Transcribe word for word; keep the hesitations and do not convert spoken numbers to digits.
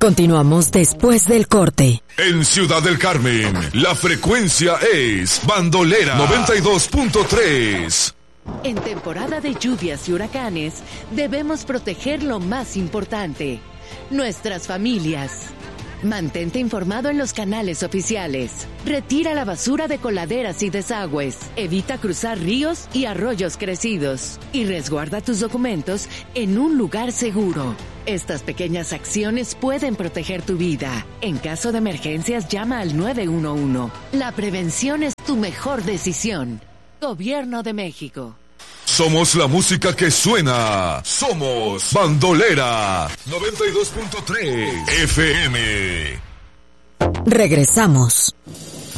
Continuamos después del corte. En Ciudad del Carmen, la frecuencia es Bandolera noventa y dos punto tres. En temporada de lluvias y huracanes, debemos proteger lo más importante, nuestras familias. Mantente informado en los canales oficiales. Retira la basura de coladeras y desagües. Evita cruzar ríos y arroyos crecidos. Y resguarda tus documentos en un lugar seguro. Estas pequeñas acciones pueden proteger tu vida. En caso de emergencias, llama al nueve uno uno. La prevención es tu mejor decisión. Gobierno de México. Somos la música que suena. Somos Bandolera noventa y dos punto tres F M. Regresamos.